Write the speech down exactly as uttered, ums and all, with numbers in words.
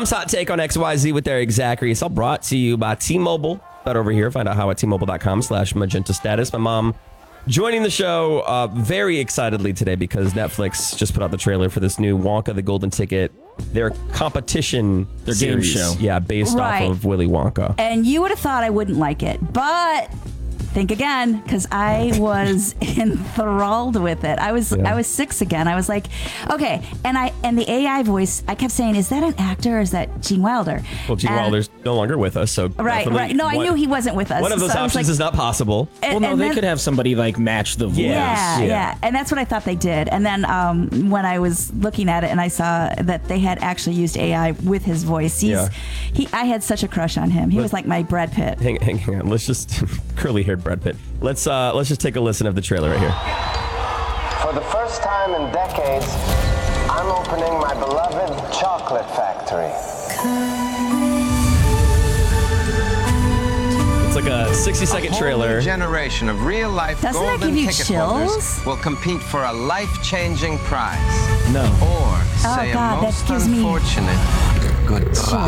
Mom's Hot Take on X Y Z with Eric Zachary. It's all brought to you by T-Mobile. But over here, find out how at T-Mobile.com slash magenta status. My mom joining the show uh, very excitedly today because Netflix just put out the trailer for this new Wonka the Golden Ticket, their competition Their game series. show. Yeah, based Right. off of Willy Wonka. And you would have thought I wouldn't like it, but think again, because I was enthralled with it. I was Yeah. I was six again. I was like, okay, and I and the A I voice, I kept saying, is that an actor or is that Gene Wilder? Well, Gene And- Wilder's no longer with us, so Right, definitely right. No, I one- knew he wasn't with us. One of those So I was options like- is not possible. and- Well, no, and they then- could have somebody like match the voice. Yeah, Yeah. yeah, and that's what I thought they did. And then um, when I was looking at it, and I saw that they had actually used A I with his voice. He's, Yeah. he, I had such a crush on him. He was like my Brad Pitt. Hang, hang, hang on. Let's just curly-haired Brad Pitt. Let's uh, let's just take a listen of the trailer right here. For the first time in decades, I'm opening my beloved chocolate factory. It's like a sixty-second trailer. A generation of real-life Doesn't that golden give you ticket chills? holders will compete for a life-changing prize. No. Or say God, a that most gives me- unfortunate goodbye.